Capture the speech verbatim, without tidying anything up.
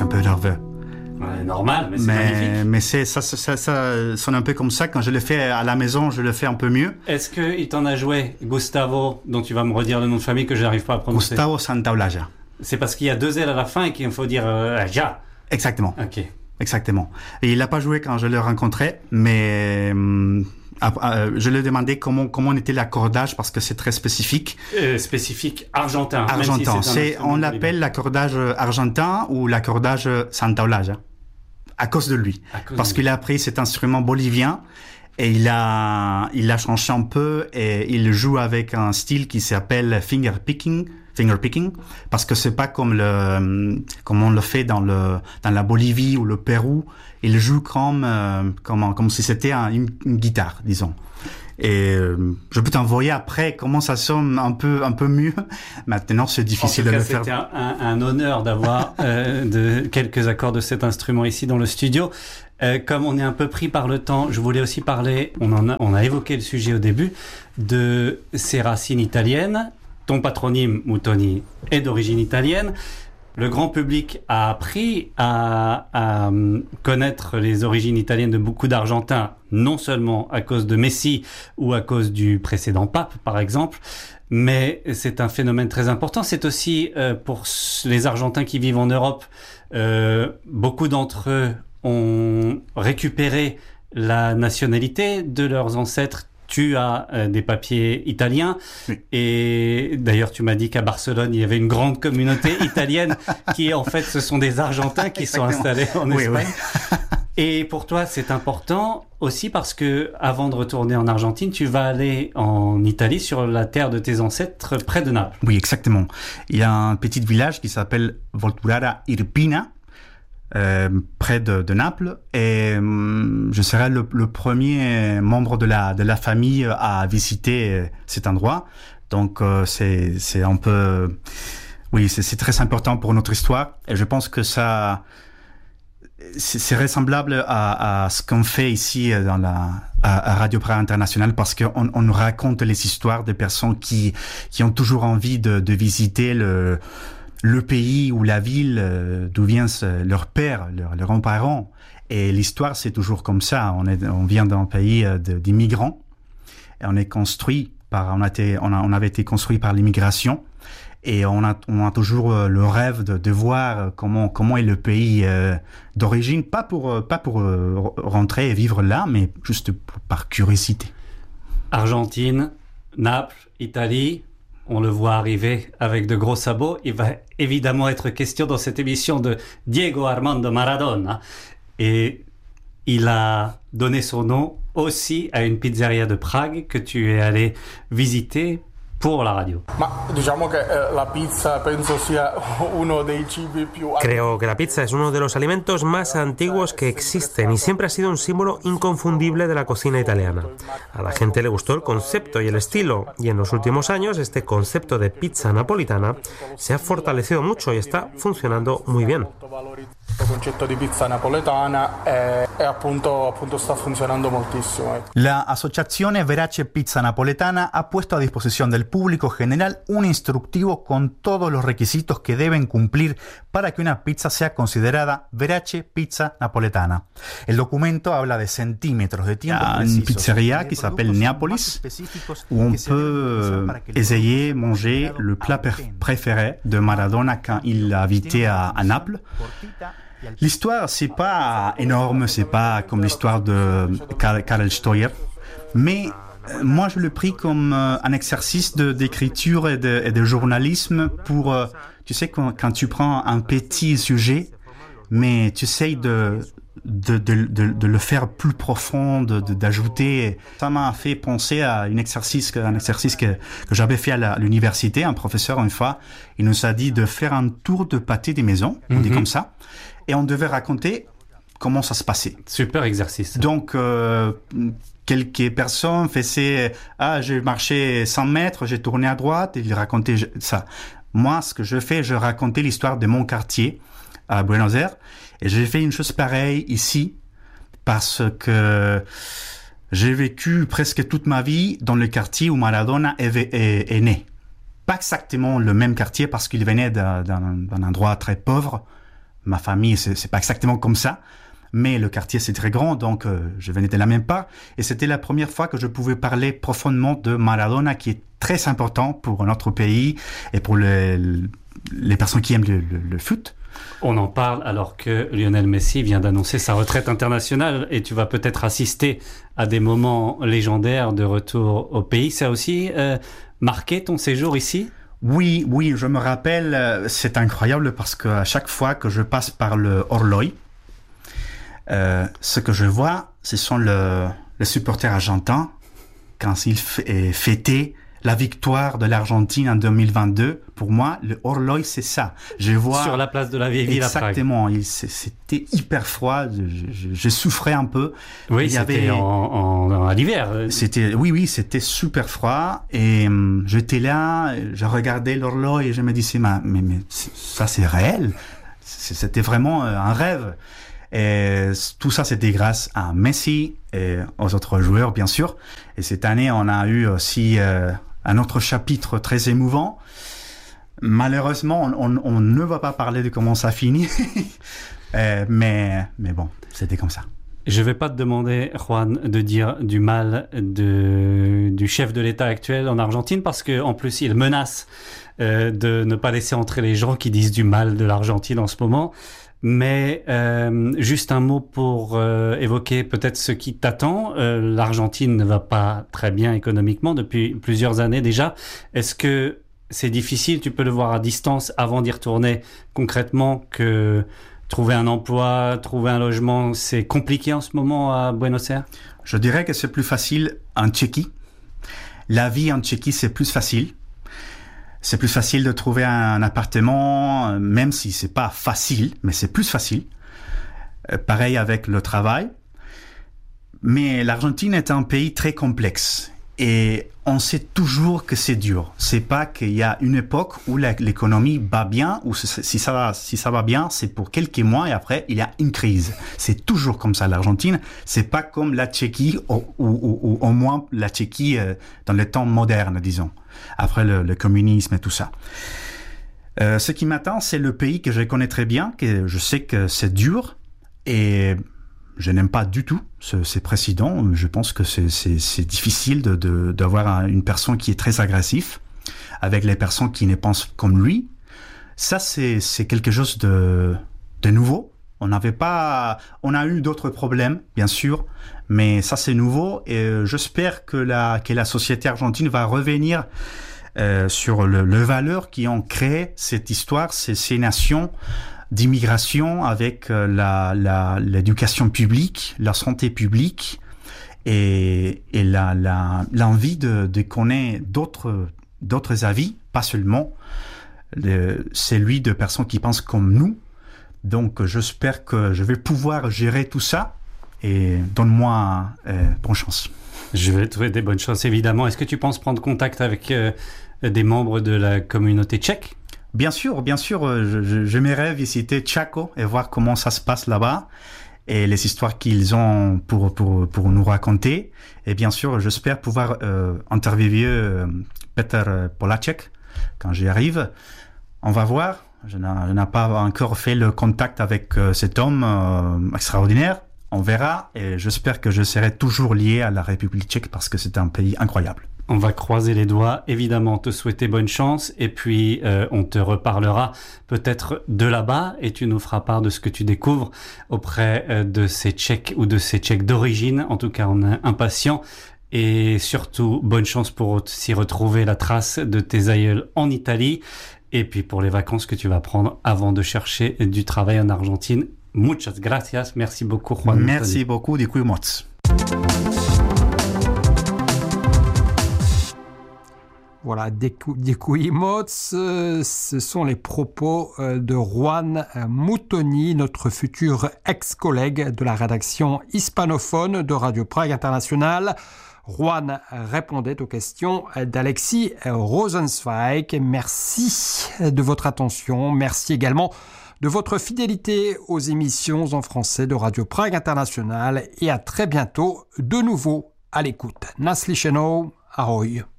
suis un peu nerveux. Ouais, normal, mais c'est mais, magnifique. Mais c'est, ça, ça, ça, ça sonne un peu comme ça. Quand je le fais à la maison, je le fais un peu mieux. Est-ce qu'il t'en a joué, Gustavo, dont tu vas me redire le nom de famille que je n'arrive pas à prononcer? Gustavo Santaolalla. C'est parce qu'il y a deux L à la fin et qu'il faut dire euh, ja. Exactement. Ok. Exactement. Et il n'a pas joué quand je l'ai rencontré, mais euh, euh, je lui ai demandé comment, comment était l'accordage parce que c'est très spécifique. Euh, spécifique argentin. Argentin. Même si c'est c'est, on l'appelle l'accordage argentin ou l'accordage Santaolalla. À cause de lui. Cause parce de qu'il a appris cet instrument bolivien et il a, il a changé un peu et il joue avec un style qui s'appelle finger picking. Finger picking, parce que c'est pas comme le, comme on le fait dans le, dans la Bolivie ou le Pérou. Il joue comme, euh, comme, comme si c'était un, une, une guitare, disons. Et euh, je peux t'envoyer après comment ça sonne un peu, un peu mieux. Maintenant, c'est difficile en tout de cas, le faire. C'était un, un, un honneur d'avoir euh, de, quelques accords de cet instrument ici dans le studio. Euh, comme on est un peu pris par le temps, je voulais aussi parler, on, en a, on a évoqué le sujet au début, de ses racines italiennes. Ton patronyme, Mutoni, est d'origine italienne. Le grand public a appris à, à connaître les origines italiennes de beaucoup d'Argentins, non seulement à cause de Messi ou à cause du précédent pape, par exemple, mais c'est un phénomène très important. C'est aussi euh, pour les Argentins qui vivent en Europe, euh, beaucoup d'entre eux ont récupéré la nationalité de leurs ancêtres. Tu as euh, des papiers italiens oui. Et d'ailleurs tu m'as dit qu'à Barcelone il y avait une grande communauté italienne qui en fait ce sont des Argentins qui Exactement. Sont installés en Espagne. Oui, oui. Et pour toi c'est important aussi parce que avant de retourner en Argentine tu vas aller en Italie sur la terre de tes ancêtres près de Naples. Oui exactement. Il y a un petit village qui s'appelle Volturara Irpina. Euh, près de, de Naples et euh, je serai le, le premier membre de la de la famille à visiter cet endroit. Donc euh, c'est c'est un peu oui c'est, c'est très important pour notre histoire et je pense que ça c'est, c'est ressemblable à, à ce qu'on fait ici dans la à, à Radio Praia International parce qu'on on nous raconte les histoires des personnes qui qui ont toujours envie de, de visiter le le pays ou la ville euh, d'où vient ce, leur père, leur, leurs grands-parents. Et l'histoire, c'est toujours comme ça. On, est, on vient d'un pays euh, de, d'immigrants. Et on est construit par, on, a été, on, a, on avait été construit par l'immigration. Et on a, on a toujours euh, le rêve de, de voir comment, comment est le pays euh, d'origine. Pas pour, euh, pas pour euh, rentrer et vivre là, mais juste pour, par curiosité. Argentine, Naples, Italie. On le voit arriver avec de gros sabots. Il va évidemment être question dans cette émission de Diego Armando Maradona. Et il a donné son nom aussi à une pizzeria de Prague que tu es allé visiter pour la radio. Creo que la pizza es uno de los alimentos más antiguos que existen y siempre ha sido un símbolo inconfundible de la cocina italiana. A la gente le gustó el concepto y el estilo, y en los últimos años este concepto de pizza napolitana se ha fortalecido mucho y está funcionando muy bien. Il concetto di pizza napoletana e, e appunto, appunto sta funzionando moltissimo. La Asociazione Verace Pizza Napoletana ha puesto a disposición del público general un instructivo con todos los requisitos que deben cumplir para que una pizza sea considerada Verace Pizza Napoletana. El documento habla de centímetros de tiempo precisos. Une pizzeria qui s'appelle Neapolis où on peut essayer manger le plat préféré de Maradona quand il l'a invité à, à Naples. L'histoire, c'est pas énorme, c'est pas comme l'histoire de Karel Steuer, mais euh, moi je le pris comme euh, un exercice de, d'écriture et de, et de journalisme pour, euh, tu sais, quand, quand tu prends un petit sujet, mais tu essayes de, de, de, de, de le faire plus profond, de, de, d'ajouter. Ça m'a fait penser à un exercice, un exercice que, que j'avais fait à, la, à l'université. Un professeur, une fois, il nous a dit de faire un tour de pâté des maisons, on mm-hmm. dit comme ça. Et on devait raconter comment ça se passait. Super exercice. Donc, euh, quelques personnes faisaient « Ah, j'ai marché cent mètres, j'ai tourné à droite » et ils racontaient ça. Moi, ce que je fais, je racontais l'histoire de mon quartier à Buenos Aires. Et j'ai fait une chose pareille ici parce que j'ai vécu presque toute ma vie dans le quartier où Maradona est, est, est né. Pas exactement le même quartier parce qu'il venait d'un, d'un, d'un endroit très pauvre, Ma famille, c'est, c'est pas exactement comme ça. Mais le quartier, c'est très grand, donc euh, je venais de la même part. Et c'était la première fois que je pouvais parler profondément de Maradona, qui est très important pour notre pays et pour les, les personnes qui aiment le, le, le foot. On en parle alors que Lionel Messi vient d'annoncer sa retraite internationale et tu vas peut-être assister à des moments légendaires de retour au pays. Ça a aussi euh, marqué ton séjour ici ? Oui, oui, je me rappelle, c'est incroyable parce qu'à chaque fois que je passe par le Horloy, Euh, ce que je vois, ce sont le, les supporters argentins quand ils f- fêtaient la victoire de l'Argentine en deux mille vingt-deux. Pour moi, le Horloy, c'est ça. Je vois sur la place de la vieille ville à Prague. Exactement. Il, c'était hyper froid. Je, je, je souffrais un peu. Oui, il y c'était avait, en, en, à l'hiver. C'était, oui, oui, c'était super froid. Et hum, j'étais là, je regardais l'Horloy et je me disais, mais, mais, mais ça, c'est réel. C'était vraiment un rêve. Et tout ça, c'était grâce à Messi et aux autres joueurs, bien sûr. Et cette année, on a eu aussi euh, un autre chapitre très émouvant. Malheureusement, on, on, on ne va pas parler de comment ça finit. euh, mais, mais bon, c'était comme ça. Je ne vais pas te demander, Juan, de dire du mal de, du chef de l'État actuel en Argentine, parce qu'en plus, il menace euh, de ne pas laisser entrer les gens qui disent du mal de l'Argentine en ce moment. Mais euh, juste un mot pour euh, évoquer peut-être ce qui t'attend. Euh, L'Argentine ne va pas très bien économiquement depuis plusieurs années déjà. Est-ce que c'est difficile, tu peux le voir à distance avant d'y retourner concrètement, que trouver un emploi, trouver un logement, c'est compliqué en ce moment à Buenos Aires ? Je dirais que c'est plus facile en Tchéquie. La vie en Tchéquie, c'est plus facile. C'est plus facile de trouver un appartement, même si c'est pas facile, mais c'est plus facile. Euh, pareil avec le travail. Mais l'Argentine est un pays très complexe. Et on sait toujours que c'est dur. C'est pas qu'il y a une époque où la, l'économie va bien, ou si ça va, si ça va bien, c'est pour quelques mois et après, il y a une crise. C'est toujours comme ça, l'Argentine. C'est pas comme la Tchéquie, ou, ou, ou, ou au moins la Tchéquie euh, dans les temps modernes, disons. Après le, le communisme et tout ça. Euh, ce qui m'attend, c'est le pays que je connais très bien, que je sais que c'est dur, et je n'aime pas du tout ce, ces présidents. Je pense que c'est, c'est, c'est difficile de, de, d'avoir un, une personne qui est très agressive, avec les personnes qui ne pensent comme lui. Ça, c'est, c'est quelque chose de, de nouveau. On n'avait pas, on a eu d'autres problèmes, bien sûr, mais ça c'est nouveau et j'espère que la que la société argentine va revenir euh, sur le, le valeur qui ont créé cette histoire, ces, ces nations d'immigration avec euh, la, la l'éducation publique, la santé publique et et la la l'envie de de connaître d'autres d'autres avis, pas seulement le, celui de personnes qui pensent comme nous. Donc, j'espère que je vais pouvoir gérer tout ça et donne-moi euh, bonne chance. Je vais te souhaiter bonne chance, évidemment. Est-ce que tu penses prendre contact avec euh, des membres de la communauté tchèque ? Bien sûr, bien sûr. Je, je, j'aimerais visiter Chaco et voir comment ça se passe là-bas et les histoires qu'ils ont pour, pour, pour nous raconter. Et bien sûr, j'espère pouvoir euh, interviewer euh, Peter Polacek quand j'y arrive. On va voir. Je n'ai, je n'ai pas encore fait le contact avec euh, cet homme euh, extraordinaire. On verra et j'espère que je serai toujours lié à la République tchèque parce que c'est un pays incroyable. On va croiser les doigts, évidemment, te souhaiter bonne chance et puis euh, on te reparlera peut-être de là-bas et tu nous feras part de ce que tu découvres auprès euh, de ces Tchèques ou de ces Tchèques d'origine. En tout cas, on est impatients. Et surtout, bonne chance pour aussi retrouver la trace de tes aïeuls en Italie. Et puis pour les vacances que tu vas prendre avant de chercher du travail en Argentine. Muchas gracias. Merci beaucoup, Juan. Merci Tony. beaucoup. Děkuji moc. Voilà, Děkuji moc, ce sont les propos de Juan Muttoni, notre futur ex-collègue de la rédaction hispanophone de Radio Prague International. Juan répondait aux questions d'Alexis Rosenzweig. Merci de votre attention. Merci également de votre fidélité aux émissions en français de Radio Prague International. Et à très bientôt de nouveau à l'écoute. Naslyšenou, ahoj.